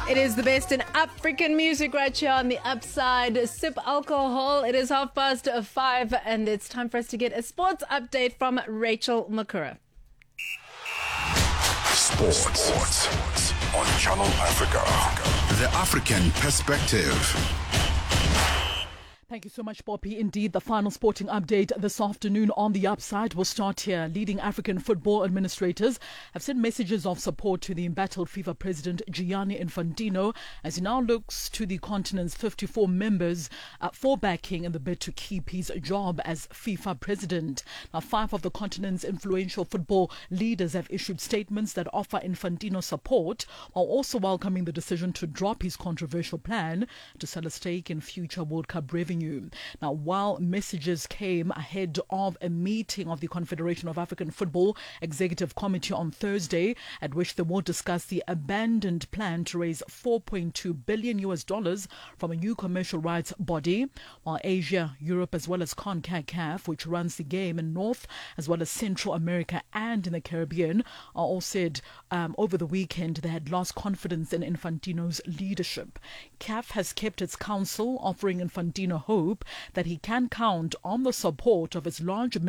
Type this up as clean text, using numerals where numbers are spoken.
It is the best in African music right here on the Upside. Sip alcohol. It is 5:30 and it's time for us to get a sports update from Rachel Makura. Sports on Channel Africa. The African perspective. Thank you so much, Poppy. Indeed, the final sporting update this afternoon on the Upside will start here. Leading African football administrators have sent messages of support to the embattled FIFA president Gianni Infantino as he now looks to the continent's 54 members for backing in the bid to keep his job as FIFA president. Now, 5 of the continent's influential football leaders have issued statements that offer Infantino support, while also welcoming the decision to drop his controversial plan to sell a stake in future World Cup revenue. Now, while messages came ahead of a meeting of the Confederation of African Football Executive Committee on Thursday, at which they will discuss the abandoned plan to raise $4.2 billion from a new commercial rights body, while Asia, Europe, as well as CONCACAF, which runs the game in North as well as Central America and in the Caribbean, are all said over the weekend they had lost confidence in Infantino's leadership. CAF has kept its counsel, offering Infantino hope that he can count on the support of its large